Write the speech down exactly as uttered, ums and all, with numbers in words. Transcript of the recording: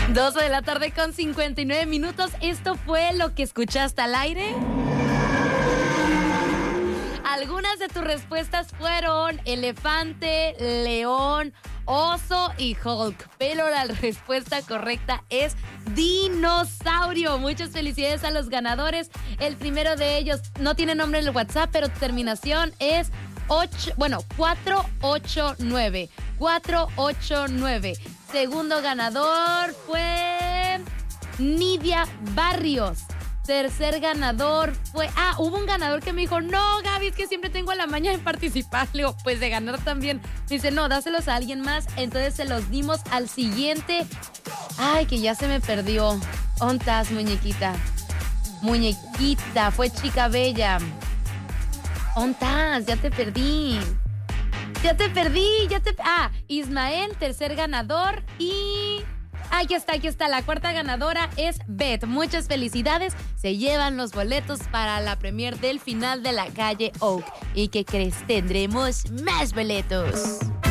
doce de la tarde con cincuenta y nueve minutos. Esto fue lo que escuchaste al aire. Algunas de tus respuestas fueron elefante, león, oso y Hulk. Pero la respuesta correcta es dinosaurio. Muchas felicidades a los ganadores. El primero de ellos no tiene nombre en el WhatsApp, pero tu terminación es ocho, bueno, cuatro ocho nueve. cuatro ocho nueve. Segundo ganador fue Nidia Barrios. Tercer ganador fue... Ah, hubo un ganador que me dijo, no, Gaby, es que siempre tengo a la maña de participar. Le digo, pues de ganar también. Me dice, no, dáselos a alguien más. Entonces se los dimos al siguiente. Ay, que ya se me perdió. ¿Dónde estás, muñequita? Muñequita, fue Chica Bella. ¿Dónde estás? Ya te perdí. Ya te perdí, ya te... Ah, Ismael, tercer ganador. Y... Aquí está, aquí está. La cuarta ganadora es Beth. Muchas felicidades. Se llevan los boletos para la premier del final de La Calle Oak. ¿Y qué crees? Tendremos más boletos.